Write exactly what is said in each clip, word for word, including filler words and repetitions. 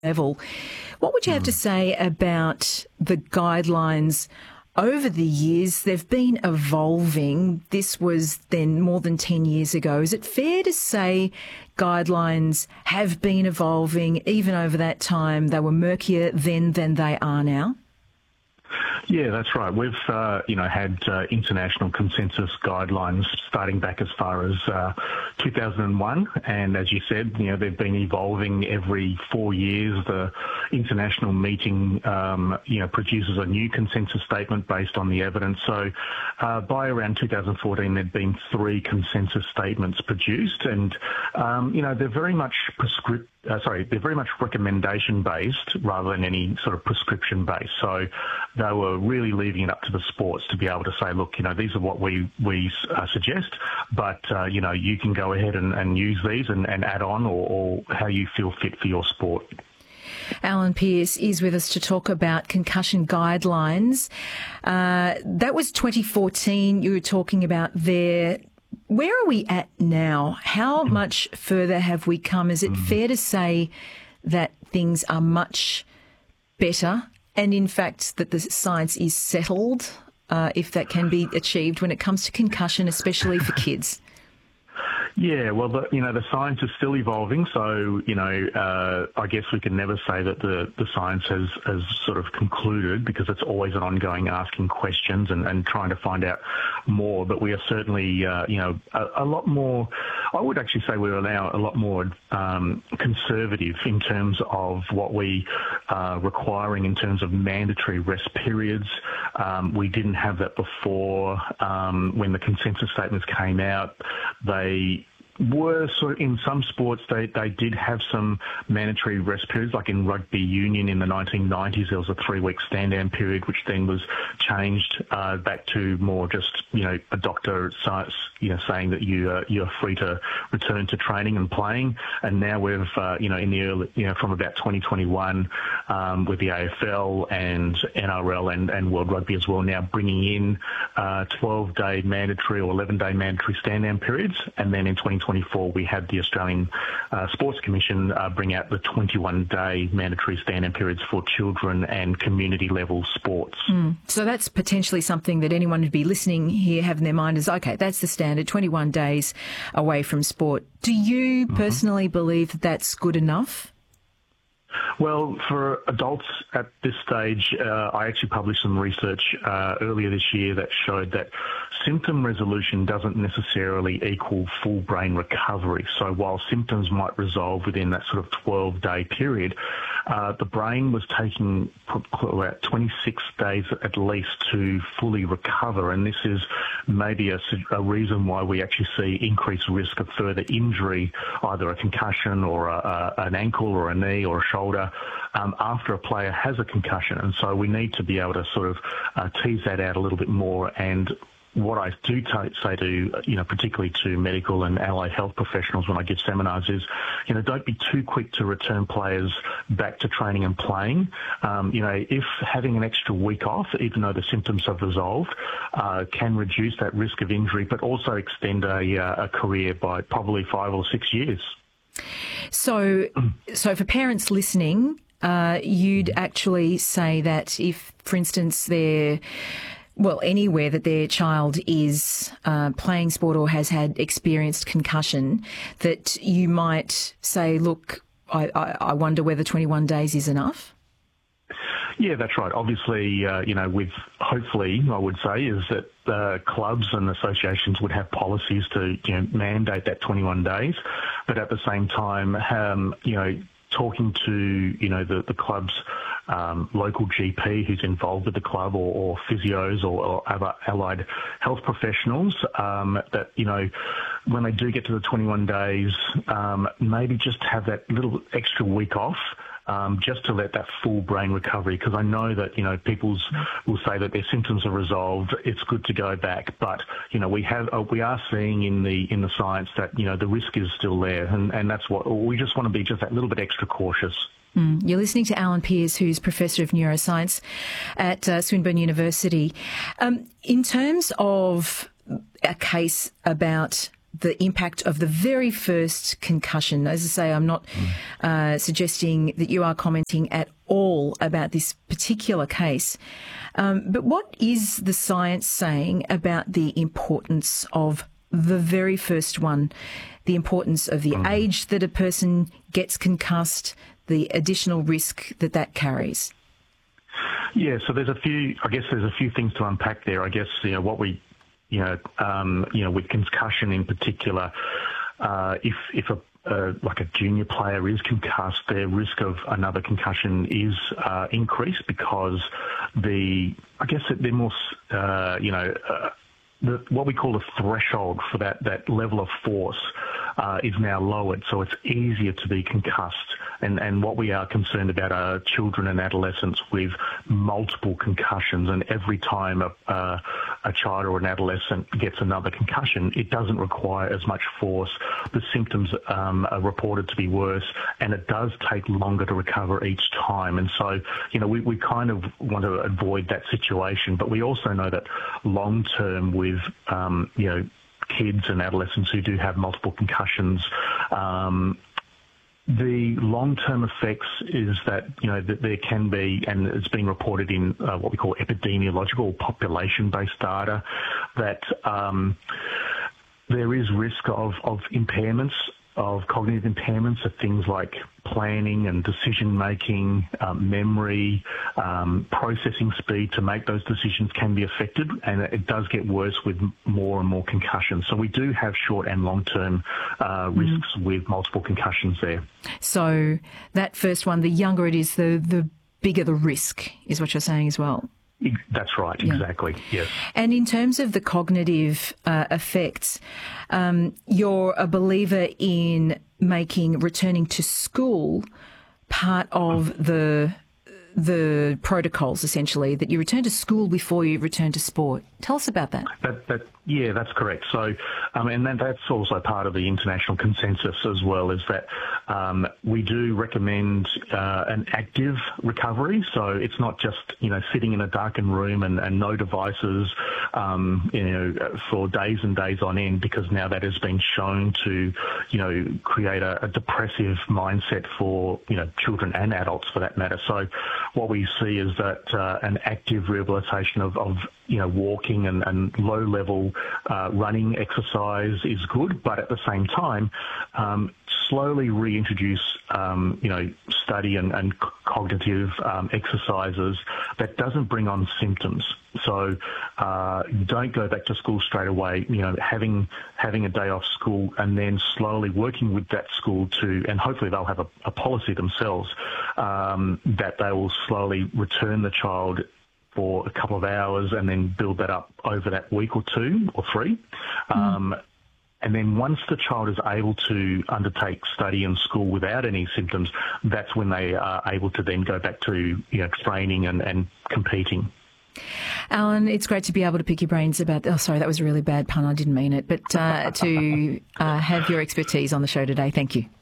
level. What would you have to say about the guidelines over the years? They've been evolving. This was then more than ten years ago. Is it fair to say guidelines have been evolving even over that time? They were murkier then than they are now? Yeah, that's right. We've, uh, you know, had uh, international consensus guidelines starting back as far as uh, two thousand one, and as you said, you know, they've been evolving every four years. The international meeting, um, you know, produces a new consensus statement based on the evidence. So, uh, by around two thousand fourteen, there'd been three consensus statements produced, and um, you know, they're very much prescriptive. Uh, sorry, they're very much recommendation-based rather than any sort of prescription-based. So they were really leaving it up to the sports to be able to say, look, you know, these are what we, we uh, suggest, but, uh, you know, you can go ahead and, and use these and, and add on or, or how you feel fit for your sport. Alan Pearce is with us to talk about concussion guidelines. Uh, that was twenty fourteen you were talking about there. Where are we at now? How much further have we come? Is it fair to say that things are much better and, in fact, that the science is settled, uh, if that can be achieved when it comes to concussion, especially for kids? Yeah, well, the, you know, the science is still evolving, so, you know, uh, I guess we can never say that the, the science has, has sort of concluded, because it's always an ongoing asking questions and, and trying to find out more. But we are certainly, uh, you know, a, a lot more, I would actually say we're now a lot more um, conservative in terms of what we are requiring in terms of mandatory rest periods. Um, we didn't have that before. Um, when the consensus statements came out, they were sort of, in some sports, they, they did have some mandatory rest periods, like in rugby union in the nineteen nineties, there was a three-week stand-down period, which then was changed uh, back to more just, you know, a doctor science, you know, saying that you, uh, you're free to return to training and playing. And now we've, uh, you know, in the early, you know, from about twenty twenty-one um, with the A F L and N R L and, and World Rugby as well, now bringing in uh, twelve-day mandatory or eleven-day mandatory stand-down periods. And then in twenty twenty-four, we had the Australian uh, Sports Commission uh, bring out the twenty-one-day mandatory stand-down periods for children and community-level sports. Mm. So that's potentially something that anyone who'd be listening here have in their mind is, okay, that's the standard, twenty-one days away from sport. Do you mm-hmm. personally believe that that's good enough? Well, for adults at this stage, uh, I actually published some research uh, earlier this year that showed that symptom resolution doesn't necessarily equal full brain recovery. So while symptoms might resolve within that sort of twelve-day period, uh, the brain was taking about twenty-six days at least to fully recover. And this is maybe a, a reason why we actually see increased risk of further injury, either a concussion or a, a, an ankle or a knee or a shoulder, um, after a player has a concussion. And so we need to be able to sort of uh, tease that out a little bit more. And what I do t- say to, you know, particularly to medical and allied health professionals when I give seminars is, you know, don't be too quick to return players back to training and playing. Um, you know, if having an extra week off, even though the symptoms have resolved, uh, can reduce that risk of injury, but also extend a, uh, a career by probably five or six years. So, so for parents listening, uh, you'd actually say that if, for instance, they're well, anywhere that their child is uh, playing sport or has had experienced concussion, that you might say, look, I, I, I wonder whether twenty-one days is enough? Yeah, that's right. Obviously, uh, you know, with hopefully, I would say, is that uh, clubs and associations would have policies to, you know, mandate that twenty-one days. But at the same time, um, you know, talking to, you know, the, the club's um, local G P who's involved with the club, or, or physios or, or other allied health professionals, um, that, you know, when they do get to the twenty-one days, um, maybe just have that little extra week off, um, just to let that full brain recovery. Because I know that, you know, people will say that their symptoms are resolved, it's good to go back. But, you know, we have, uh, we are seeing in the in the science that, you know, the risk is still there. And, and that's what we just want to be, just that little bit extra cautious. Mm. You're listening to Alan Pearce, who's Professor of Neuroscience at uh, Swinburne University. Um, in terms of a case about the impact of the very first concussion. As I say, I'm not uh, suggesting that you are commenting at all about this particular case. Um, but what is the science saying about the importance of the very first one, the importance of the mm. age that a person gets concussed, the additional risk that that carries? Yeah, so there's a few, I guess there's a few things to unpack there. I guess, you know, what we, you know, um, you know, with concussion in particular, uh, if, if a, uh, like a junior player is concussed, their risk of another concussion is uh, increased because the, I guess they're more, uh, you know, uh, the, what we call the threshold for that, that level of force uh, is now lowered, so it's easier to be concussed. And, and what we are concerned about are children and adolescents with multiple concussions. And every time a, uh, a child or an adolescent gets another concussion, it doesn't require as much force. The symptoms um, are reported to be worse, and it does take longer to recover each time. And so, you know, we, we kind of want to avoid that situation. But we also know that long term with, um, you know, kids and adolescents who do have multiple concussions, um, the long-term effects is that, you know, that there can be, and it's been reported in uh, what we call epidemiological population-based data, that um, there is risk of, of impairments, of cognitive impairments of things like planning and decision-making, um, memory, um, processing speed to make those decisions can be affected, and it does get worse with more and more concussions. So we do have short and long-term uh, risks mm. with multiple concussions there. So that first one, the younger it is, the, the bigger the risk, is what you're saying as well. That's right, yeah. Exactly, yes. And in terms of the cognitive uh, effects, um, you're a believer in making returning to school part of the the protocols, essentially, that you return to school before you return to sport. Tell us about that. That, that yeah, that's correct. So, um, and then that's also part of the international consensus as well, is that um, we do recommend uh, an active recovery. So it's not just, you know, sitting in a darkened room and, and no devices, um, you know, for days and days on end, because now that has been shown to, you know, create a, a depressive mindset for, you know, children and adults for that matter. So what we see is that uh, an active rehabilitation of, of you know, walking and, and low-level uh, running exercise is good, but at the same time, um, slowly reintroduce, um, you know, study and, and cognitive um, exercises that doesn't bring on symptoms. So uh, don't go back to school straight away, you know, having having a day off school and then slowly working with that school to, and hopefully they'll have a, a policy themselves, um, that they will slowly return the child for a couple of hours and then build that up over that week or two or three. Mm. Um, and then once the child is able to undertake study in school without any symptoms, that's when they are able to then go back to, you know, training and, and competing. Alan, it's great to be able to pick your brains about, oh, sorry, that was a really bad pun. I didn't mean it. But uh, to uh, have your expertise on the show today. Thank you.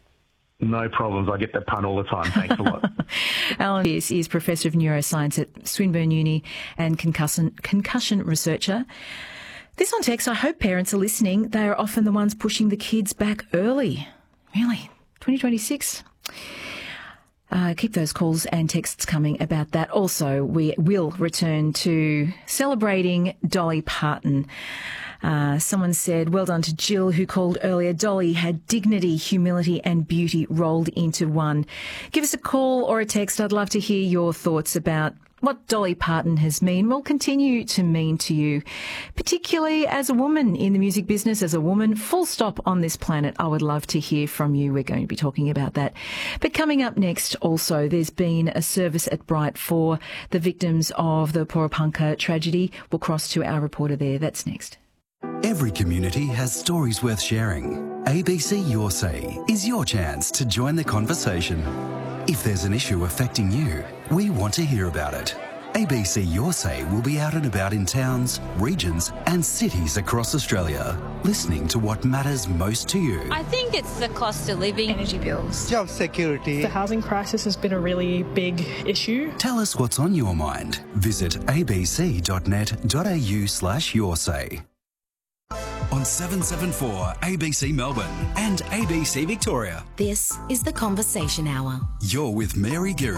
No problems. I get that pun all the time. Thanks a lot. Alan Pearce is Professor of Neuroscience at Swinburne Uni and concussion, concussion researcher. This on text, I hope parents are listening. They are often the ones pushing the kids back early. Really? twenty twenty-six? Uh, keep those calls and texts coming about that. Also, we will return to celebrating Dolly Parton. Uh, someone said, well done to Jill, who called earlier. Dolly had dignity, humility and beauty rolled into one. Give us a call or a text. I'd love to hear your thoughts about what Dolly Parton has mean, will continue to mean to you, particularly as a woman in the music business, as a woman, full stop on this planet. I would love to hear from you. We're going to be talking about that. But coming up next also, there's been a service at Bright for the victims of the Porepunkah tragedy. We'll cross to our reporter there. That's next. Every community has stories worth sharing. A B C Your Say is your chance to join the conversation. If there's an issue affecting you, we want to hear about it. A B C Your Say will be out and about in towns, regions and cities across Australia, listening to what matters most to you. I think it's the cost of living, energy bills, job security. The housing crisis has been a really big issue. Tell us what's on your mind. Visit abc.net.au slash your say. on seven seven four A B C Melbourne and A B C Victoria. This is The Conversation Hour. You're with Mary Giron.